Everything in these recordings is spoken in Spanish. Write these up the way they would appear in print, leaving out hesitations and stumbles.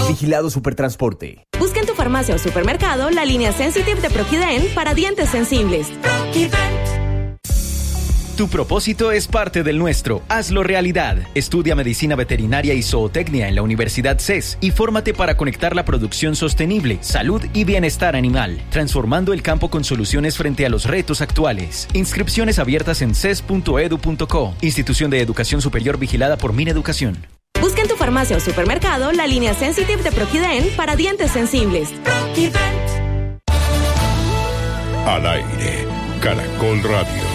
Vigilado Supertransporte. Busca en tu farmacia o supermercado la línea Sensitive de Proquident para dientes sensibles. Tu propósito es parte del nuestro. Hazlo realidad. Estudia Medicina Veterinaria y Zootecnia en la Universidad CES y fórmate para conectar la producción sostenible, salud y bienestar animal, transformando el campo con soluciones frente a los retos actuales. Inscripciones abiertas en ces.edu.co. Institución de Educación Superior vigilada por Mineducación. Busca en tu farmacia o supermercado la línea Sensitive de Proquident para dientes sensibles. Al aire, Caracol Radio.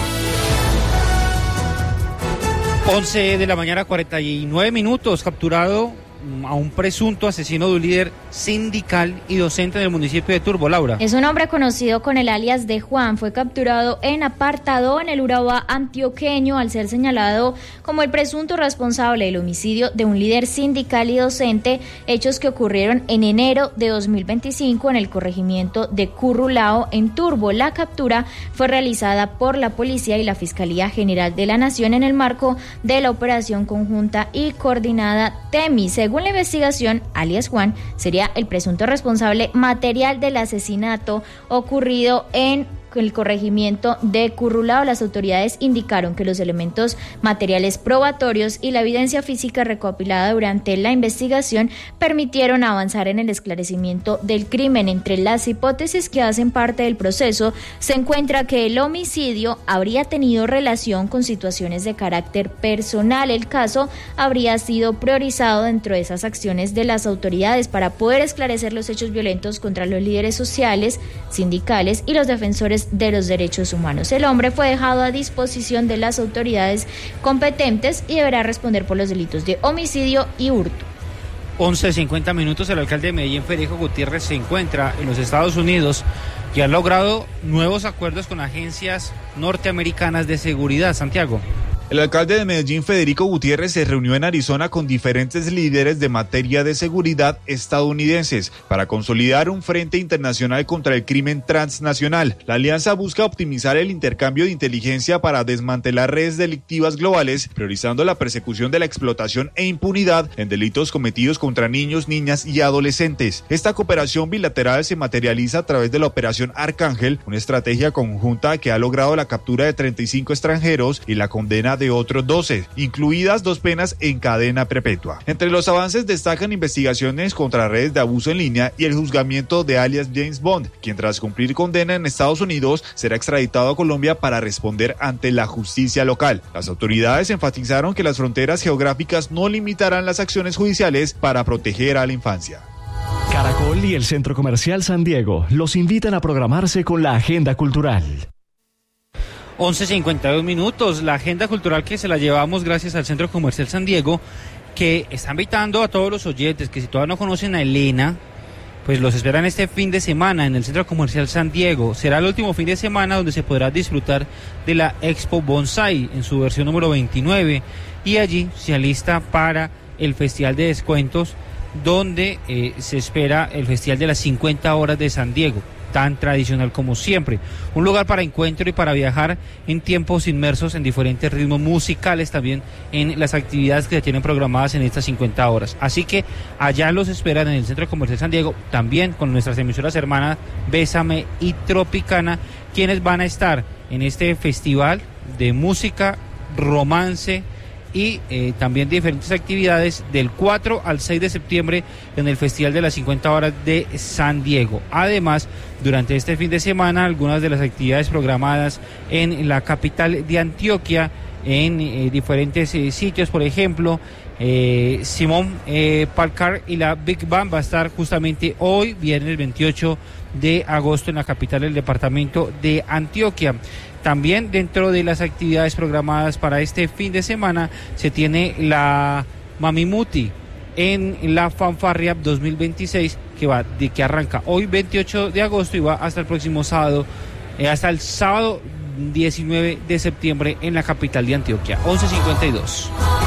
11 de la mañana, 49 minutos, capturado a un presunto asesino de un líder sindical y docente en el municipio de Turbo, Laura. Es un hombre conocido con el alias de Juan, fue capturado en Apartadó, en el Urabá antioqueño, al ser señalado como el presunto responsable del homicidio de un líder sindical y docente, hechos que ocurrieron en enero de 2025 en el corregimiento de Currulao, en Turbo. La captura fue realizada por la Policía y la Fiscalía General de la Nación en el marco de la operación conjunta y coordinada Temis. Según la investigación, alias Juan sería el presunto responsable material del asesinato ocurrido en el corregimiento de Currulao. Las autoridades indicaron que los elementos materiales probatorios y la evidencia física recopilada durante la investigación permitieron avanzar en el esclarecimiento del crimen. Entre las hipótesis que hacen parte del proceso se encuentra que el homicidio habría tenido relación con situaciones de carácter personal. El caso habría sido priorizado dentro de esas acciones de las autoridades para poder esclarecer los hechos violentos contra los líderes sociales, sindicales y los defensores de los derechos humanos. El hombre fue dejado a disposición de las autoridades competentes y deberá responder por los delitos de homicidio y hurto. 11:50 minutos, el alcalde de Medellín, Federico Gutiérrez, se encuentra en los Estados Unidos y ha logrado nuevos acuerdos con agencias norteamericanas de seguridad. Santiago. El alcalde de Medellín, Federico Gutiérrez, se reunió en Arizona con diferentes líderes de materia de seguridad estadounidenses para consolidar un frente internacional contra el crimen transnacional. La alianza busca optimizar el intercambio de inteligencia para desmantelar redes delictivas globales, priorizando la persecución de la explotación e impunidad en delitos cometidos contra niños, niñas y adolescentes. Esta cooperación bilateral se materializa a través de la Operación Arcángel, una estrategia conjunta que ha logrado la captura de 35 extranjeros y la condena de otros 12, incluidas 2 penas en cadena perpetua. Entre los avances destacan investigaciones contra redes de abuso en línea y el juzgamiento de alias James Bond, quien tras cumplir condena en Estados Unidos será extraditado a Colombia para responder ante la justicia local. Las autoridades enfatizaron que las fronteras geográficas no limitarán las acciones judiciales para proteger a la infancia. Caracol y el Centro Comercial San Diego los invitan a programarse con la agenda cultural. 11:52 minutos, la agenda cultural que se la llevamos gracias al Centro Comercial San Diego, que está invitando a todos los oyentes que si todavía no conocen a Elena, pues los esperan este fin de semana en el Centro Comercial San Diego. Será el último fin de semana donde se podrá disfrutar de la Expo Bonsai en su versión número 29 y allí se alista para el Festival de Descuentos, donde se espera el Festival de las 50 horas de San Diego, tan tradicional como siempre, un lugar para encuentro y para viajar en tiempos inmersos en diferentes ritmos musicales, también en las actividades que se tienen programadas en estas 50 horas. Así que allá los esperan en el Centro Comercial San Diego, también con nuestras emisoras hermanas Bésame y Tropicana, quienes van a estar en este festival de música, romance y también diferentes actividades del 4 al 6 de septiembre en el Festival de las 50 horas de San Diego. Además, durante este fin de semana, algunas de las actividades programadas en la capital de Antioquia, en diferentes sitios, por ejemplo, Simón Palcar y la Big Band va a estar justamente hoy, viernes 28 de agosto, en la capital del departamento de Antioquia. También dentro de las actividades programadas para este fin de semana se tiene la Mamimuti en la Fanfarria 2026 que arranca hoy 28 de agosto y va hasta el próximo sábado, hasta el sábado 19 de septiembre en la capital de Antioquia. 11:52.